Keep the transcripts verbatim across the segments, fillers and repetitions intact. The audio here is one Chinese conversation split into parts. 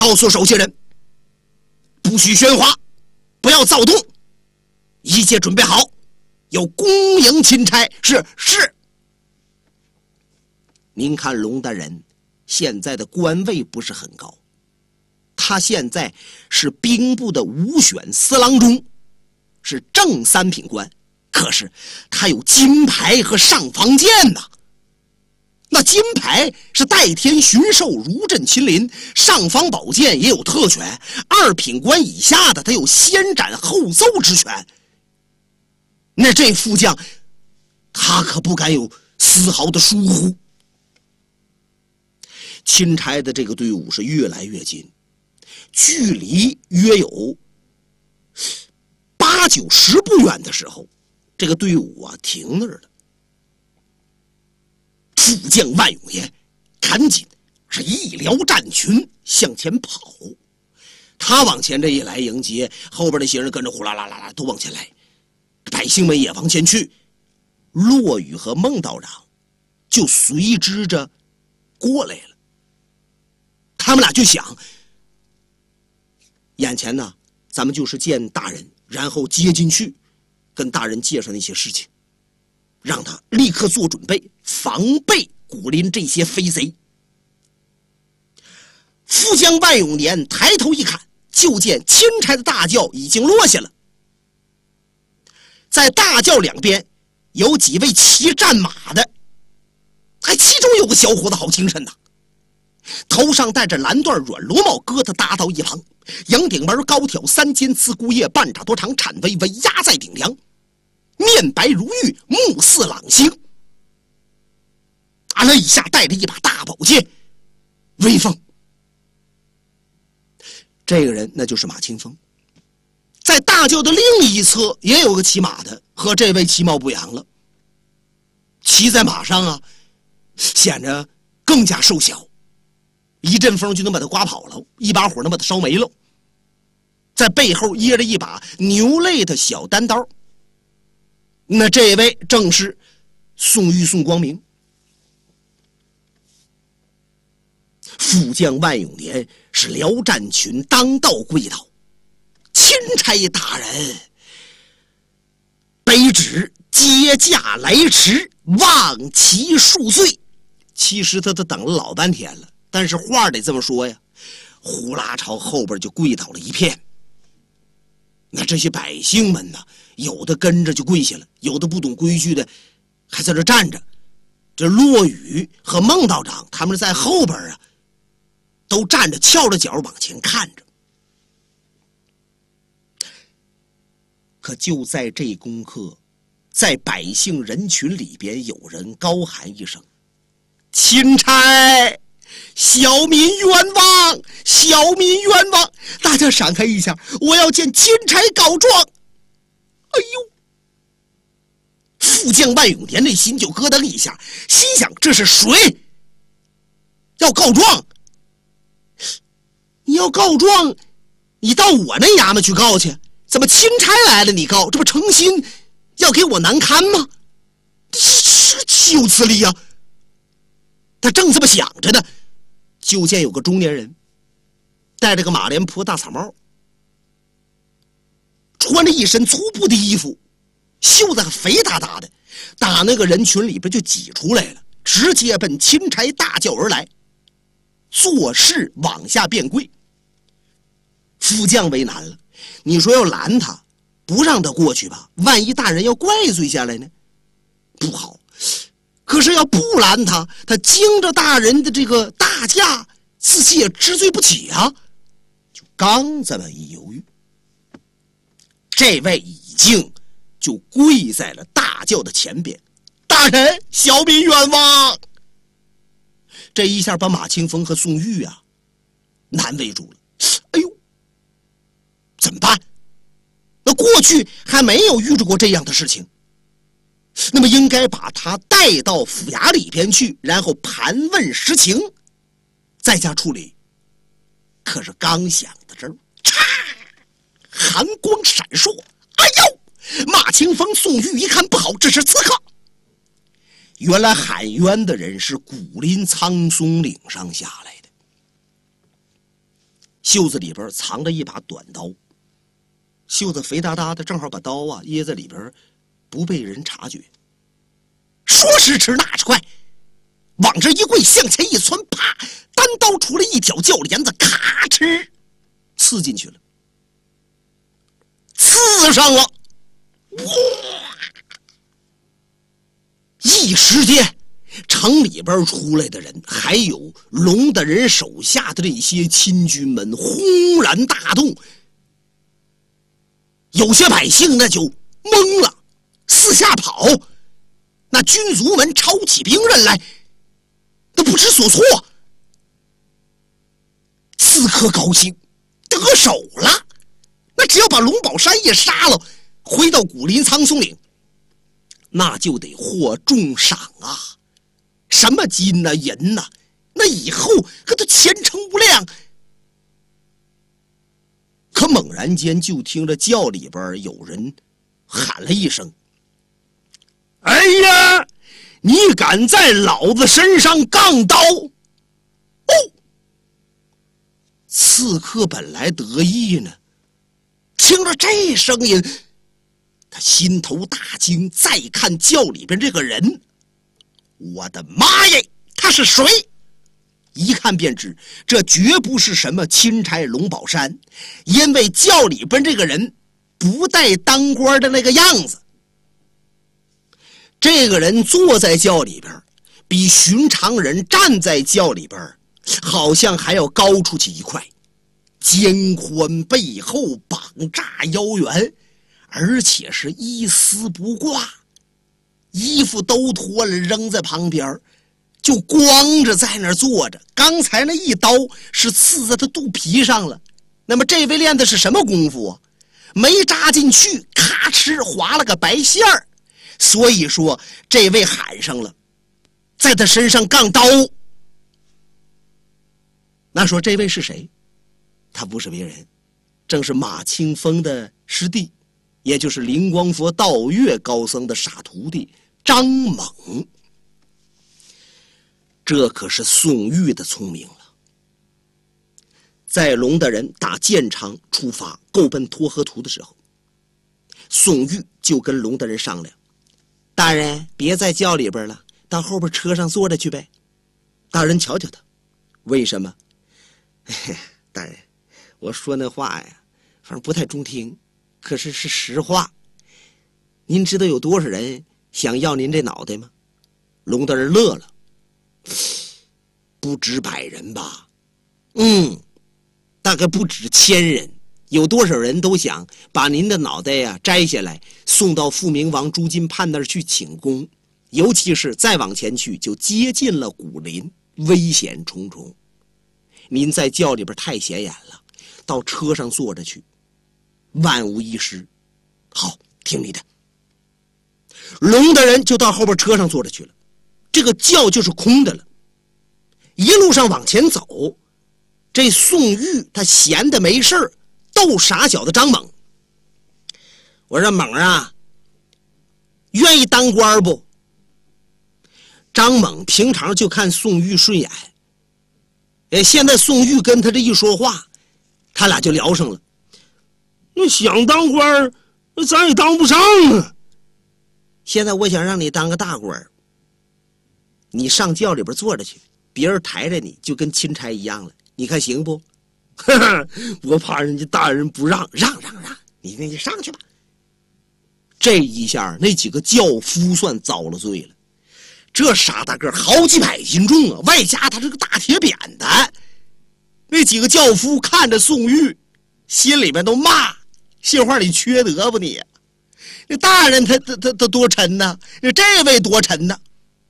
告诉手下人，不许喧哗，不要躁动，一切准备好，要恭迎钦差。是是。您看龙大人现在的官位不是很高，他现在是兵部的武选司郎中，是正三品官，可是他有金牌和上房剑呐。那金牌是代天巡狩，如镇亲临，上方宝剑也有特权，二品官以下的他有先斩后奏之权。那这副将他可不敢有丝毫的疏忽。钦差的这个队伍是越来越近，距离约有八九十步远的时候，这个队伍啊停那儿了。副将万永言赶紧是一撩战群向前跑，他往前这一来迎接，后边那些人跟着呼啦啦啦啦都往前来，百姓们也往前去，骆宇和孟道长就随之着过来了。他们俩就想，眼前呢咱们就是见大人，然后接进去跟大人介绍那些事情，让他立刻做准备，防备古林这些飞贼。副将万永年抬头一看，就见钦差的大轿已经落下了，在大轿两边有几位骑战马的，还其中有个小伙子好精神呐，头上戴着蓝缎软罗帽，疙瘩搭到一旁，迎顶门高挑，三尖刺骨叶，半拃多长，铲微微压在顶梁，面白如玉，目似朗星。啊，肋下带着一把大宝剑，威风。这个人那就是马清风。在大轿的另一侧也有个骑马的，和这位其貌不扬了，骑在马上啊，显得更加瘦小，一阵风就能把他刮跑了，一把火能把他烧没了。在背后掖着一把牛肋的小单刀，那这位正是宋玉宋光明。副将万永年是撩战群当道跪倒，钦差大人，卑职接驾来迟，望其恕罪。其实他都等了老半天了，但是话得这么说呀，呼啦朝后边就跪倒了一片。那这些百姓们呢，有的跟着就跪下了，有的不懂规矩的还在这站着。这骆宇和孟道长他们在后边啊，都站着翘着脚往前看着。可就在这功课，在百姓人群里边有人高喊一声：钦差，小民冤枉，小民冤枉！大家闪开一下，我要见钦差告状。哎呦，副将万永年那心就咯噔一下，心想这是谁要告状？你要告状，你到我那衙门去告去，怎么钦差来了你告？这不诚心要给我难堪吗？是岂有此理啊！他正这么想着呢，就见有个中年人戴着个马脸婆大草帽，穿着一身粗布的衣服，袖子肥大大的，打那个人群里边就挤出来了，直接奔钦差大轿而来，做事往下便跪。副将为难了，你说要拦他，不让他过去吧，万一大人要怪罪下来呢？不好。可是要不拦他，他经着大人的这个大驾，自己也知罪不起啊。就刚这么一犹豫，这位已经就跪在了大轿的前边。大人，小民冤枉！这一下把马清风和宋玉啊难为住了。哎呦，怎么办？那过去还没有遇着过这样的事情，那么应该把他带到府衙里边去，然后盘问实情，再加处理。可是刚想到这儿，嚓，寒光闪烁，哎呦！马清风、宋玉一看不好，这是刺客。原来喊冤的人是古林苍松岭上下来的， 袖子里边藏着一把短刀，袖子肥哒哒的，正好把刀啊掖在里边，不被人察觉。说时迟，那时快，往这一跪，向前一窜，啪，单刀出了一挑铰帘子，咔哧刺进去了，刺上了，哇！一时间，城里边出来的人，还有龙的人手下的这些亲军们，轰然大动。有些百姓那就懵了，四下跑。那军卒们抄起兵刃来，那不知所措。刺客高兴，得手了，那只要把龙宝山一杀了，回到古林苍松岭，那就得获重赏啊，什么金呐、银呐，那以后可都前程无量。可猛然间就听着轿里边有人喊了一声：“哎呀，你敢在老子身上杠刀！”哦，刺客本来得意呢，听着这声音，他心头大惊，再看轿里边这个人，我的妈耶，他是谁？一看便知，这绝不是什么钦差龙宝山，因为轿里边这个人不带当官的那个样子。这个人坐在轿里边，比寻常人站在轿里边好像还要高出去一块，肩宽背厚，膀炸腰圆，而且是一丝不挂，衣服都脱了扔在旁边，就光着在那儿坐着。刚才那一刀是刺在他肚皮上了，那么这位练的是什么功夫啊？没扎进去，咔哧划了个白线儿。所以说这位喊上了，在他身上杠刀。那说这位是谁？他不是别人，正是马清风的师弟，也就是灵光佛道月高僧的傻徒弟张猛。这可是宋玉的聪明了。在龙的人打建昌出发够奔沱河图的时候，宋玉就跟龙的人商量，大人别在轿里边了，到后边车上坐着去呗。大人瞧瞧他，为什么？大人，我说那话呀，反正不太中听，可是是实话。您知道有多少人想要您这脑袋吗？龙大人乐了，不止百人吧？嗯，大概不止千人。有多少人都想把您的脑袋呀、啊、摘下来，送到富明王朱金判那儿去请功？尤其是再往前去，就接近了古林，危险重重。您在轿里边太显眼了，到车上坐着去，万无一失。好，听你的。龙的人就到后边车上坐着去了，这个轿就是空的了。一路上往前走，这宋玉他闲的没事儿，逗傻小子张猛。我说猛啊，愿意当官不？张猛平常就看宋玉顺眼，哎，现在宋玉跟他这一说话，他俩就聊上了。那想当官，那咱也当不上啊。现在我想让你当个大官，你上轿里边坐着去，别人抬着你就跟钦差一样了，你看行不？我怕人家大人不让，让让让，你那你上去吧。这一下那几个轿夫算遭了罪了，这傻大个好几百斤重啊，外加他这个大铁扁担。那几个轿夫看着宋玉，心里边都骂：心话你缺德吧你？那大人他他他他多沉呐，这位多沉呐。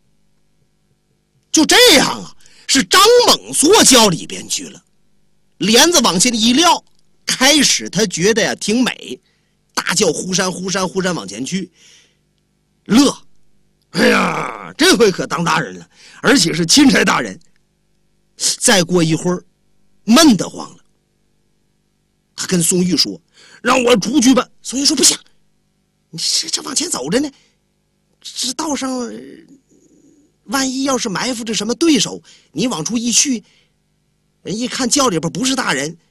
就这样啊，是张猛坐轿里边去了，帘子往下一撂，开始他觉得呀挺美，大轿忽闪忽闪忽闪往前去，乐，哎呀，这回可当大人了，而且是钦差大人。再过一会儿，闷得慌了，他跟宋玉说：“让我出去吧。”宋玉说：“不行，你这这往前走着呢，这道上万一要是埋伏着什么对手，你往出一去，人一看轿里边不是大人，